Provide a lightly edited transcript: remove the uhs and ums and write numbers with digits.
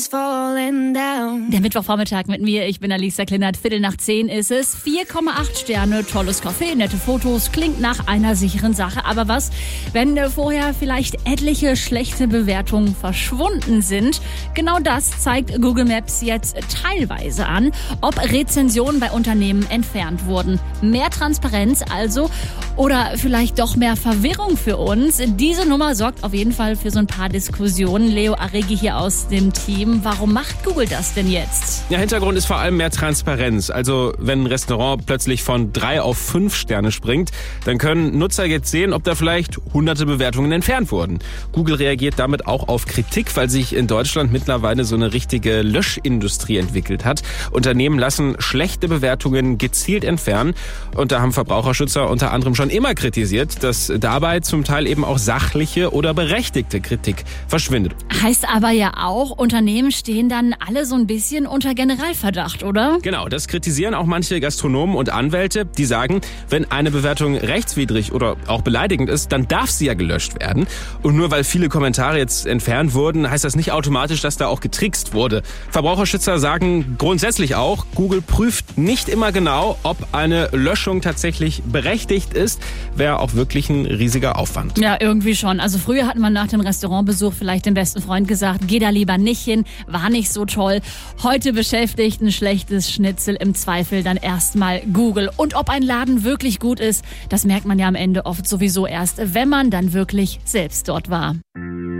Der Mittwochvormittag mit mir, ich bin Alisa Kleinert, 9:15 ist es. 4,8 Sterne, tolles Café, nette Fotos, klingt nach einer sicheren Sache. Aber was, wenn vorher vielleicht etliche schlechte Bewertungen verschwunden sind? Genau das zeigt Google Maps jetzt teilweise an, ob Rezensionen bei Unternehmen entfernt wurden. Mehr Transparenz also oder vielleicht doch mehr Verwirrung für uns. Diese Nummer sorgt auf jeden Fall für so ein paar Diskussionen. Leo Aregi hier aus dem Team. Warum macht Google das denn jetzt? Ja, Hintergrund ist vor allem mehr Transparenz. Also wenn ein Restaurant plötzlich von 3 auf 5 Sterne springt, dann können Nutzer jetzt sehen, ob da vielleicht hunderte Bewertungen entfernt wurden. Google reagiert damit auch auf Kritik, weil sich in Deutschland mittlerweile so eine richtige Löschindustrie entwickelt hat. Unternehmen lassen schlechte Bewertungen gezielt entfernen. Und da haben Verbraucherschützer unter anderem schon immer kritisiert, dass dabei zum Teil eben auch sachliche oder berechtigte Kritik verschwindet. Heißt aber ja auch, Unternehmen stehen dann alle so ein bisschen unter Generalverdacht, oder? Genau, das kritisieren auch manche Gastronomen und Anwälte, die sagen, wenn eine Bewertung rechtswidrig oder auch beleidigend ist, dann darf sie ja gelöscht werden. Und nur weil viele Kommentare jetzt entfernt wurden, heißt das nicht automatisch, dass da auch getrickst wurde. Verbraucherschützer sagen grundsätzlich auch, Google prüft nicht immer genau, ob eine Löschung tatsächlich berechtigt ist. Wäre auch wirklich ein riesiger Aufwand. Ja, irgendwie schon. Also früher hat man nach dem Restaurantbesuch vielleicht dem besten Freund gesagt, geh da lieber nicht hin, war nicht so toll. Heute beschäftigt ein schlechtes Schnitzel im Zweifel dann erstmal Google. Und ob ein Laden wirklich gut ist, das merkt man ja am Ende oft sowieso erst, wenn man dann wirklich selbst dort war.